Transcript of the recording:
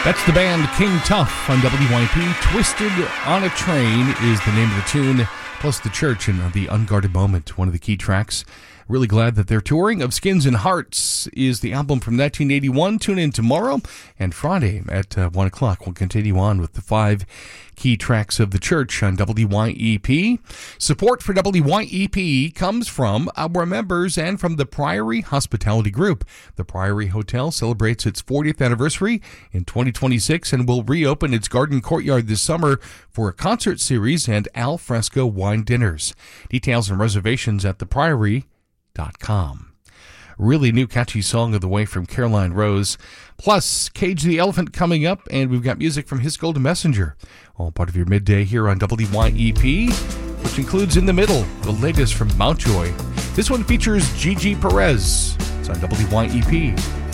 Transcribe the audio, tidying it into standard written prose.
That's the band King Tough on WYP. Twisted on a Train is the name of the tune, plus The Church and The Unguarded Moment, one of the key tracks. Really glad that they're touring. Of Skins and Hearts is the album from 1981. Tune in tomorrow and Friday at 1 o'clock. We'll continue on with the 5 key tracks of The Church on WYEP. Support for WYEP comes from our members and from the Priory Hospitality Group. The Priory Hotel celebrates its 40th anniversary in 2026 and will reopen its garden courtyard this summer for a concert series and al fresco wine dinners. Details and reservations at thepriory.com. Really new catchy song of the way from Caroline Rose. Plus, Cage the Elephant coming up, and we've got music from His Golden Messenger. All part of your midday here on WYEP, which includes In the Middle, the latest from Mountjoy. This one features Gigi Perez. It's on WYEP.